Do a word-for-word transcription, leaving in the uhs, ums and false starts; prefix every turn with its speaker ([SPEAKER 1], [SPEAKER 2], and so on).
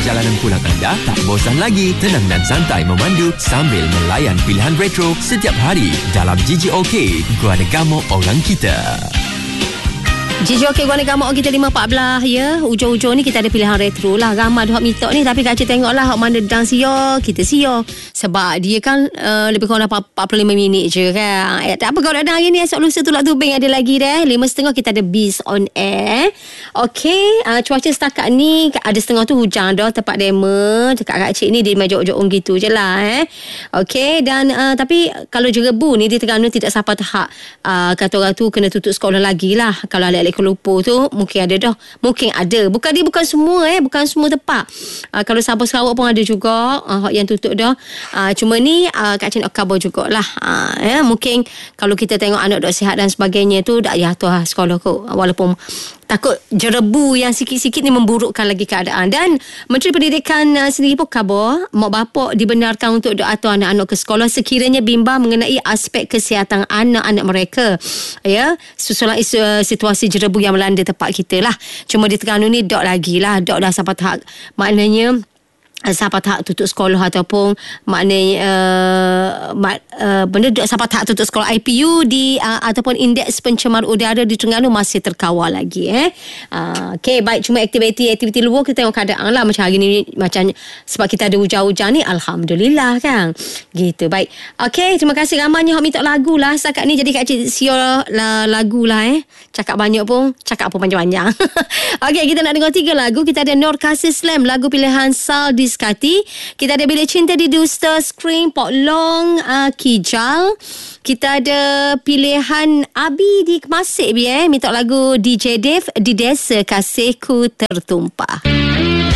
[SPEAKER 1] perjalanan pulang anda tak bosan lagi. Tenang dan santai memandu sambil melayan pilihan retro setiap hari dalam G G O K, Guana Gamok Orang Kita.
[SPEAKER 2] G G O K Guana Gamok kita lima empat belas ya. Ujung-ujung ni kita ada pilihan retro lah. Ramai ada hak mitok ni. Tapi Kak Cik tengoklah hak mana dan siyo, kita siyo. Sebab dia kan uh, lebih kurang empat puluh lima minit je kan. Eh, tak apa kalau ada hari ni esok lusa tu lah tu bank ada lagi dah. lima setengah kita ada Biz on air. Okey, uh, cuaca setakat ni ada setengah tu hujan dah tempat demo. Dekat Kak Cik ni dia main jauh-jauh gitu je lah eh. Okey, dan uh, tapi kalau Jerebu ni di Terengganu tidak sampai tahap uh, kata orang tu kena tutup sekolah lagi lah. Kalau ada Kuala Lumpur tu mungkin ada dah, mungkin ada, bukan dia bukan semua eh bukan semua tempat. Uh, kalau Sabah Sarawak pun ada juga uh, yang tutup dah. Uh, cuma ni uh, Kak Cik nak khabar jugalah uh, ya, mungkin kalau kita tengok anak dok sihat dan sebagainya tu dak ya tu sekolah kot, walaupun takut Jerebu yang sikit-sikit ni memburukkan lagi keadaan. Dan Menteri Pendidikan uh, sendiri pun khabar mak bapak dibenarkan untuk dok atur anak-anak ke sekolah sekiranya bimbang mengenai aspek kesihatan anak-anak mereka ya, susulan isu, uh, situasi Jerebu yang melanda tempat kita lah. Cuma di Terengganu ni dok lagi lah, dok dah sampai tahap maknanya sampai tahap tutup sekolah ataupun maknanya uh, mak, uh, benda dok sampai tahap tutup sekolah. I P U di uh, ataupun indeks pencemar udara di Terengganu masih terkawal lagi eh. Uh, Okey, baik, cuma aktiviti aktiviti luar kita tengok keadaan lah macam hari ni, macam sebab kita ada hujan-hujan ni alhamdulillah kan. Gitu, baik. Okey, terima kasih ramainya hok minta lagu lah setakat ni. Jadi Kak Cik siar lah, lagu lah eh. Cakap banyak pun, cakap apa panjang-panjang. Okey, kita nak dengar tiga lagu. Kita ada Nur Kasih Slam, lagu pilihan Sal Diskati. Kita ada Bila Cinta di Duster Screen, Pok Long, uh, Kijal. Kita ada pilihan Abi di Kemasik bi eh, minta lagu D J Dave di Desa Kasihku Tertumpah.